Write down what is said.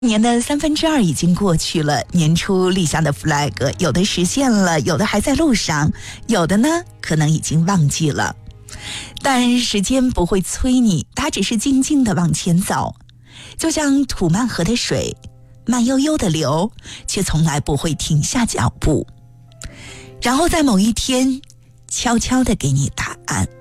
年的2/3已经过去了，年初立下的 flag 有的实现了，有的还在路上，有的呢可能已经忘记了。但时间不会催你，它只是静静地往前走，就像土曼河的水，慢悠悠地流，却从来不会停下脚步，然后在某一天悄悄地给你答案。